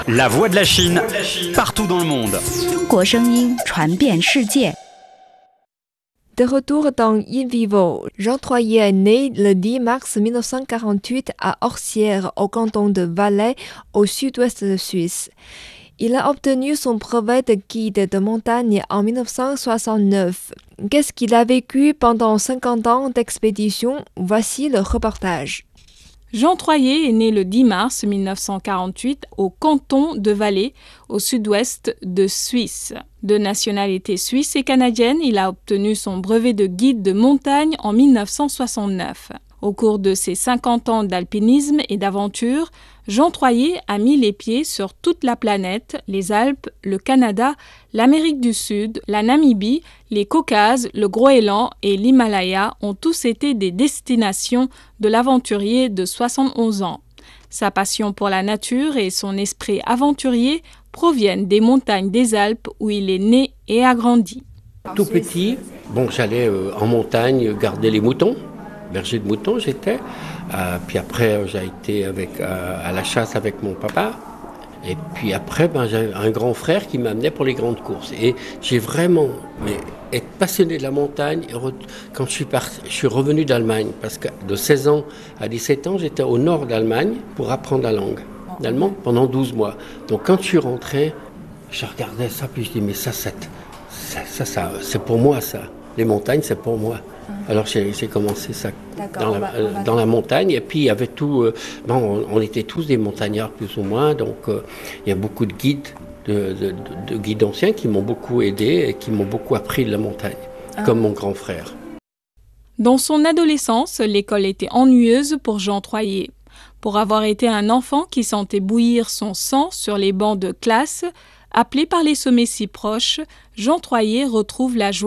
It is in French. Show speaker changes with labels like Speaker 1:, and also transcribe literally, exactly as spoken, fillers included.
Speaker 1: La voix de la Chine, partout dans le monde.
Speaker 2: 中国声音传遍世界。
Speaker 3: De retour dans In Vivo, Jean Troyer est né le dix mars mille neuf cent quarante-huit à Orsières, au canton de Valais, au sud-ouest de Suisse. Il a obtenu son brevet de guide de montagne en mille neuf cent soixante-neuf. Qu'est-ce qu'il a vécu pendant cinquante ans d'expédition? Voici le reportage.
Speaker 4: Jean Troyer est né le dix mars mille neuf cent quarante-huit au canton de Valais, au sud-ouest de Suisse. De nationalité suisse et canadienne, il a obtenu son brevet de guide de montagne en mille neuf cent soixante-neuf. Au cours de ses cinquante ans d'alpinisme et d'aventure, Jean Troyer a mis les pieds sur toute la planète, les Alpes, le Canada, l'Amérique du Sud, la Namibie, les Caucases, le Groenland et l'Himalaya ont tous été des destinations de l'aventurier de soixante-onze ans. Sa passion pour la nature et son esprit aventurier proviennent des montagnes des Alpes où il est né et a grandi.
Speaker 5: Tout petit, bon, j'allais euh, en montagne garder les moutons. Berger de moutons j'étais, euh, puis après j'ai été avec, euh, à la chasse avec mon papa, et puis après ben, j'ai un grand frère qui m'amenait pour les grandes courses, et j'ai vraiment mais, été passionné de la montagne quand je suis, parti, je suis revenu d'Allemagne, parce que de seize ans à dix-sept ans j'étais au nord d'Allemagne pour apprendre la langue d'allemand pendant douze mois, donc quand je suis rentré, je regardais ça, puis je dis mais ça, ça, ça, ça, ça c'est pour moi ça, les montagnes c'est pour moi. Alors j'ai, j'ai commencé ça dans la, euh, dans la montagne, et puis il y avait tout, euh, bon, on, on était tous des montagnards plus ou moins, donc euh, il y a beaucoup de guides, de, de, de, de guides anciens qui m'ont beaucoup aidé et qui m'ont beaucoup appris de la montagne, ah. Comme mon grand frère.
Speaker 4: Dans son adolescence, l'école était ennuyeuse pour Jean Troyer. Pour avoir été un enfant qui sentait bouillir son sang sur les bancs de classe, appelé par les sommets si proches, Jean Troyer retrouve la joie